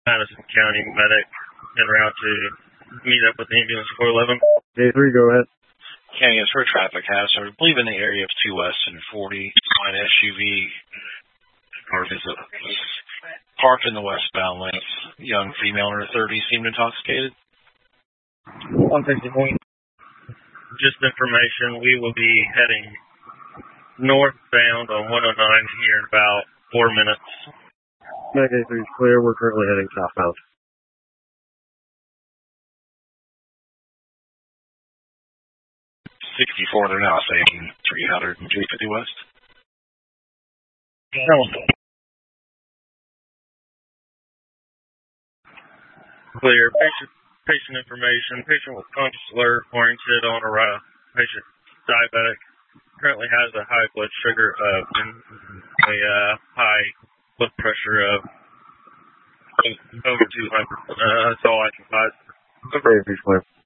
Madison County medic en route to meet up with ambulance 411. J3, go ahead. County is for a traffic hazard. I believe in the area of 2 West and 40. An SUV parked in the westbound lanes. Young female in her 30s seemed intoxicated. 161. Just information, we will be heading northbound on 109 here in about 4 minutes. Medic A3 is clear. We're currently heading southbound. 64, they're now saying 300 and 350 West. Clear. Patient information. Patient with conscious alert, oriented on arrival. Patient diabetic. Currently has a high blood sugar of and a high blood pressure of over 200. That's all I can find. Very clear.